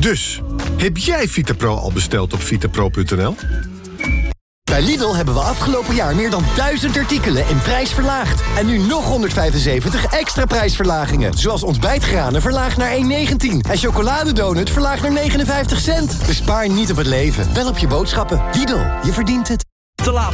Dus, heb jij VitaPro al besteld op vitapro.nl? Bij Lidl hebben we afgelopen jaar meer dan 1000 artikelen in prijs verlaagd. En nu nog 175 extra prijsverlagingen. Zoals ontbijtgranen verlaagd naar 1,19. En chocoladedonut verlaagd naar 59 cent. Bespaar niet op het leven, wel op je boodschappen. Lidl, je verdient het. Te laat